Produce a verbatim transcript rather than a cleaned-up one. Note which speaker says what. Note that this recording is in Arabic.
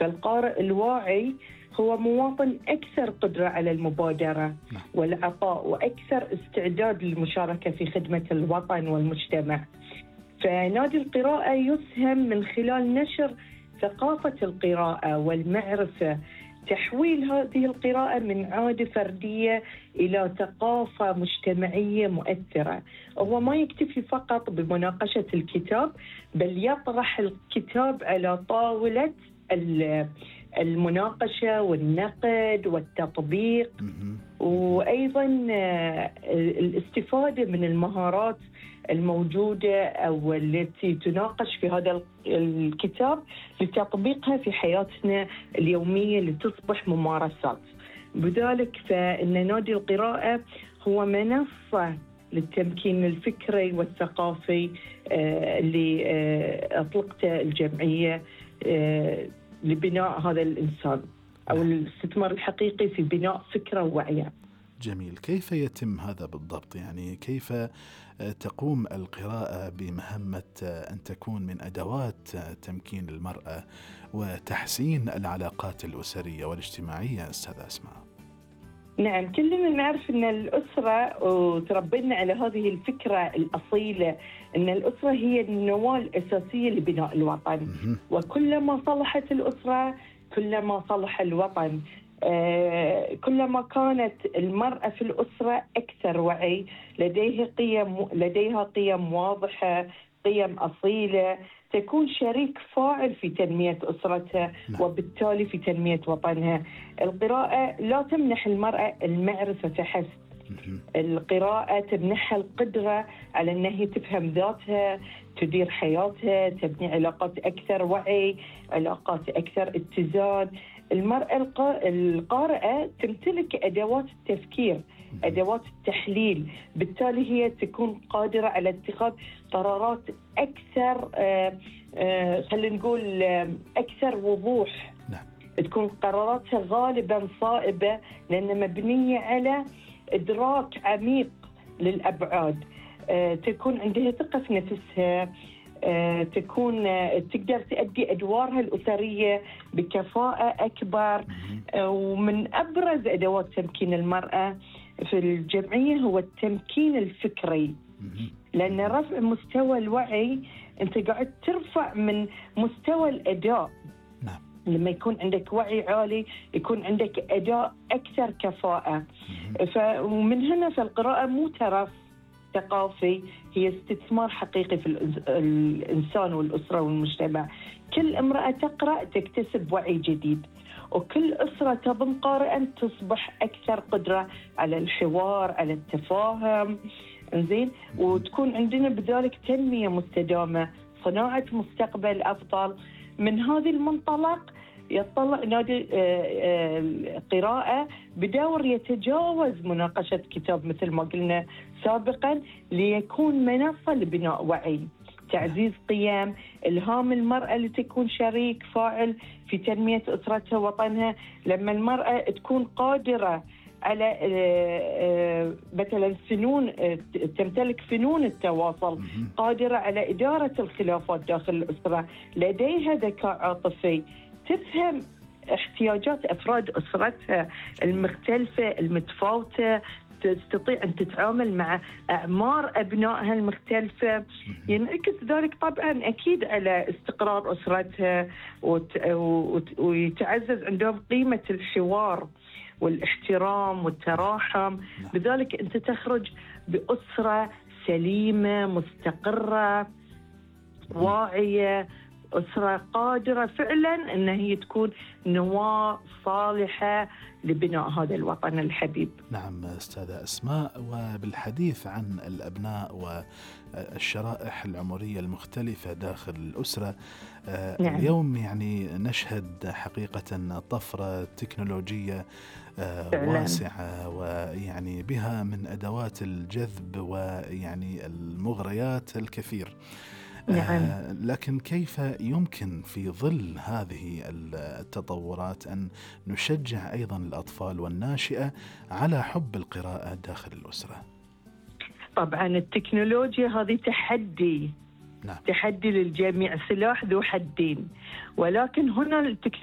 Speaker 1: فالقارئ الواعي هو مواطن أكثر قدرة على المبادرة والعطاء وأكثر استعداد للمشاركة في خدمة الوطن والمجتمع. فنادي القراءة يسهم من خلال نشر ثقافة القراءة والمعرفة، تحويل هذه القراءة من عادة فردية إلى ثقافة مجتمعية مؤثرة. هو ما يكتفي فقط بمناقشة الكتاب، بل يطرح الكتاب على طاولة المناقشة والنقد والتطبيق، وأيضا الاستفادة من المهارات الموجودة أو التي تناقش في هذا الكتاب لتطبيقها في حياتنا اليومية لتصبح ممارسات. بذلك فإن نادي القراءة هو منصة للتمكين الفكري والثقافي اللي أطلقته الجمعية لبناء هذا الإنسان أو الاستثمار الحقيقي في بناء فكرة ووعيه.
Speaker 2: جميل. كيف يتم هذا بالضبط؟ يعني كيف تقوم القراءة بمهمة أن تكون من أدوات تمكين المرأة وتحسين العلاقات الأسرية والاجتماعية أستاذ أسماء؟
Speaker 1: نعم، كلنا نعرف أن الأسرة وتربينا على هذه الفكرة الأصيلة أن الأسرة هي النواة الأساسية لبناء الوطن، وكلما صلحت الأسرة كلما صلح الوطن. آه، كلما كانت المرأة في الأسرة أكثر وعي، لديها قيم لديها قيم واضحة، قيم أصيلة، تكون شريك فاعل في تنمية أسرتها وبالتالي في تنمية وطنها. القراءة لا تمنح المرأة المعرفة فحسب، القراءة تمنحها القدرة على أنها تفهم ذاتها، تدير حياتها، تبني علاقات أكثر وعي، علاقات أكثر اتزان. المرأة القارئة تمتلك أدوات التفكير، أدوات التحليل، بالتالي هي تكون قادرة على اتخاذ قرارات أكثر آه آه خلينا نقول آه أكثر وضوح.
Speaker 2: نعم.
Speaker 1: تكون قراراتها غالبا صائبة لأنها مبنية على إدراك عميق للأبعاد. آه تكون عندها ثقة في نفسها، آه تكون آه تقدر تؤدي أدوارها الأسرية بكفاءة أكبر. آه ومن أبرز أدوات تمكين المرأة في الجمعية هو التمكين الفكري، لأن رفع مستوى الوعي أنت قاعد ترفع من مستوى الأداء. لما يكون عندك وعي عالي يكون عندك أداء أكثر كفاءة. ف... ومن هنا فالقراءة مو ترف ثقافي، هي استثمار حقيقي في الإنسان والأسرة والمجتمع. كل امرأة تقرأ تكتسب وعي جديد، وكل أسرة تضم قارئا تصبح أكثر قدرة على الحوار، على التفاهم، زين، وتكون عندنا بذلك تنمية مستدامة، صناعة مستقبل أفضل. من هذا المنطلق يطلع نادي القراءة بدور يتجاوز مناقشة كتاب مثل ما قلنا سابقا، ليكون منصة لبناء وعي، تعزيز قيم، إلهام المرأة لتكون شريك فاعل في تنمية أسرتها ووطنها. لما المرأة تكون قادرة على مثلا فنون، تمتلك فنون التواصل، قادرة على إدارة الخلافات داخل الأسرة، لديها ذكاء عاطفي، تفهم احتياجات أفراد أسرتها المختلفة المتفاوتة، تستطيع أن تتعامل مع أعمار أبنائها المختلفة، ينعكس ذلك طبعا أكيد على استقرار أسرتها، ويتعزز عندهم قيمة الحوار والاحترام والتراحم. بذلك أنت تخرج بأسرة سليمة مستقرة واعية، أسرة قادرة فعلا أن هي تكون نواة صالحة لبناء هذا الوطن الحبيب.
Speaker 2: نعم أستاذة أسماء، وبالحديث عن الأبناء والشرائح العمرية المختلفة داخل الأسرة، نعم. اليوم يعني نشهد حقيقة طفرة تكنولوجية واسعة، ويعني بها من أدوات الجذب ويعني المغريات الكثير.
Speaker 1: نعم.
Speaker 2: آه لكن كيف يمكن في ظل هذه التطورات أن نشجع أيضا الأطفال والناشئة على حب القراءة داخل الأسرة؟
Speaker 1: طبعا التكنولوجيا هذه تحدي، نعم. تحدي للجميع، سلاح ذو حدين، ولكن هنا التكنولوجيا